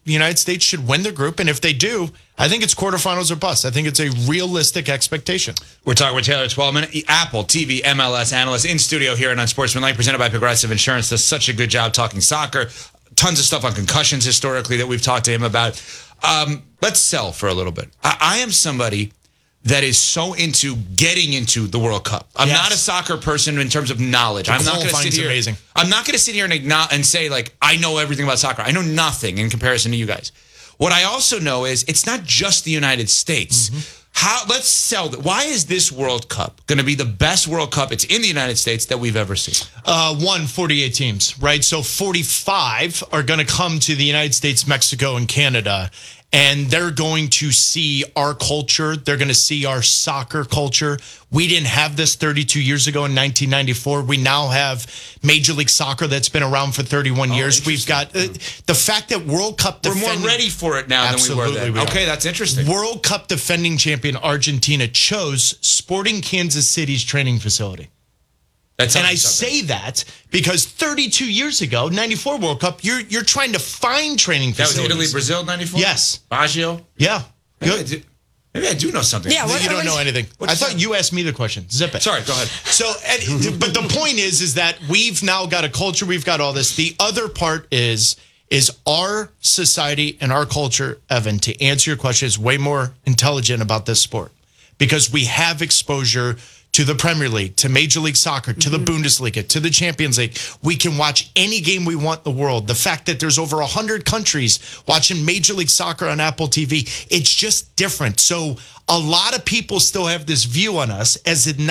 the United States should win their group. And if they do, I think it's quarterfinals or bust. I think it's a realistic expectation. We're talking with Taylor Twellman, Apple TV MLS analyst in studio here on Unsportsmanlike, presented by Progressive Insurance. Does such a good job talking soccer. Tons of stuff on concussions historically that we've talked to him about. Let's sell for a little bit. I am somebody that is so into getting into the World Cup. I'm not a soccer person in terms of knowledge. I'm not going to sit here. Amazing. I'm not going to sit here and say, like, I know everything about soccer. I know nothing in comparison to you guys. What I also know is it's not just the United States. Let's sell that. Why is this World Cup going to be the best World Cup? It's in the United States that we've ever seen. 48 teams, right? So 45 are going to come to the United States, Mexico, and Canada. And they're going to see our culture. They're going to see our soccer culture. We didn't have this 32 years ago in 1994. We now have Major League Soccer that's been around for 31 years. We've got the fact that World Cup We're more ready for it now than we were then. Okay, that's interesting. World Cup defending champion Argentina chose Sporting Kansas City's training facility. And I say that because 32 years ago, 94 World Cup, you're trying to find training facilities. That was Italy, Brazil, 94? Yes. Baggio? Yeah. Good. Maybe I do know something. Yeah, you don't know anything. I thought you asked me the question. Zip it. Sorry, go ahead. So, but the point is that we've now got a culture. We've got all this. The other part is our society and our culture, Evan, to answer your question, is way more intelligent about this sport because we have exposure to the Premier League, to Major League Soccer, to the Bundesliga, to the Champions League. We can watch any game we want in the world. The fact that there's over 100 countries watching Major League Soccer on Apple TV, it's just different. So a lot of people still have this view on us as a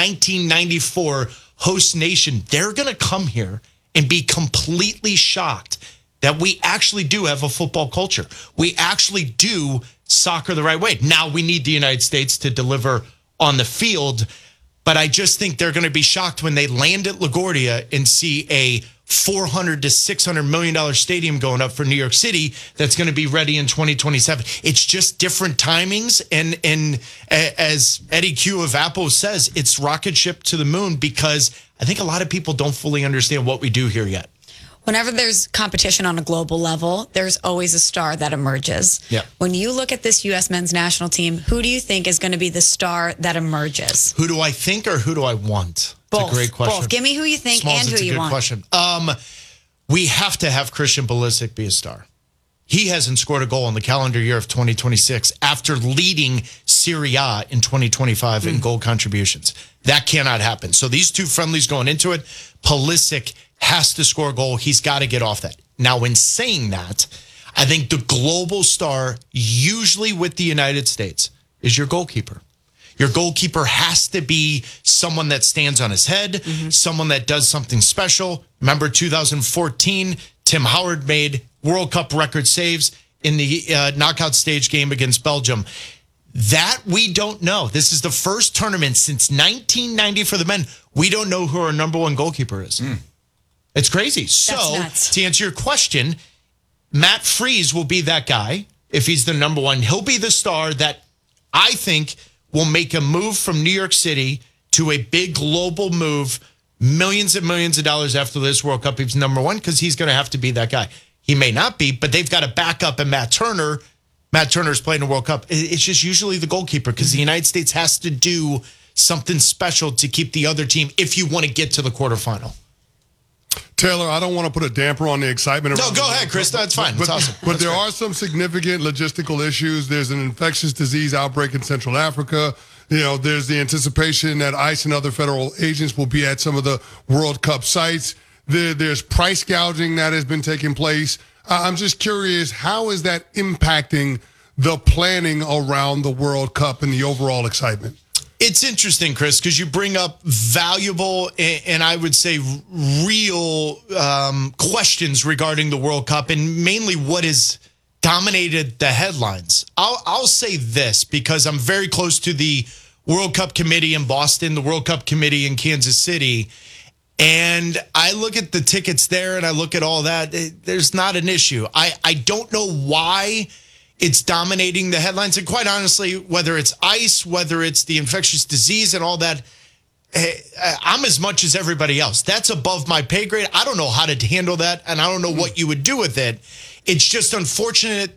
1994 host nation. They're going to come here and be completely shocked that we actually do have a football culture. We actually do soccer the right way. Now we need the United States to deliver on the field. But I just think they're going to be shocked when they land at LaGuardia and see a $400 to $600 million stadium going up for New York City that's going to be ready in 2027. It's just different timings. And as Eddie Q of Apple says, it's rocket ship to the moon because I think a lot of people don't fully understand what we do here yet. Whenever there's competition on a global level, there's always a star that emerges. Yeah. When you look at this U.S. men's national team, who do you think is going to be the star that emerges? Who do I think or who do I want? Both. It's a great question. Both. Give me who you think Smalls, and who you want. It's a good question. We have to have Christian Pulisic be a star. He hasn't scored a goal in the calendar year of 2026 after leading Serie A in 2025 in goal contributions. That cannot happen. So these two friendlies going into it, Pulisic has to score a goal. He's got to get off that. Now, in saying that, I think the global star, usually with the United States, is your goalkeeper. Your goalkeeper has to be someone that stands on his head, someone that does something special. Remember 2014, Tim Howard made World Cup record saves in the knockout stage game against Belgium. That we don't know. This is the first tournament since 1990 for the men. We don't know who our number one goalkeeper is. It's crazy. So, to answer your question, Matt Freese will be that guy. If he's the number one, he'll be the star that I think will make a move from New York City to a big global move, millions and millions of dollars after this World Cup. He's number one because he's going to have to be that guy. He may not be, but they've got a backup in Matt Turner. Matt Turner's playing the World Cup. It's just usually the goalkeeper because the United States has to do something special to keep the other team if you want to get to the quarterfinal. Taylor, I don't want to put a damper on the excitement. No, go ahead, Chris. That's fine. That's awesome. But there are some significant logistical issues. There's an infectious disease outbreak in Central Africa. You know, there's the anticipation that ICE and other federal agents will be at some of the World Cup sites. There's price gouging that has been taking place. I'm just curious, how is that impacting the planning around the World Cup and the overall excitement? It's interesting, Chris, because you bring up valuable and I would say real questions regarding the World Cup and mainly what has dominated the headlines. I'll say this because I'm very close to the World Cup committee in Boston, the World Cup committee in Kansas City, and I look at the tickets there and I look at all that. There's not an issue. I don't know why it's dominating the headlines. And quite honestly, whether it's ICE, whether it's the infectious disease and all that, I'm as much as everybody else. That's above my pay grade. I don't know how to handle that, and I don't know what you would do with it. It's just unfortunate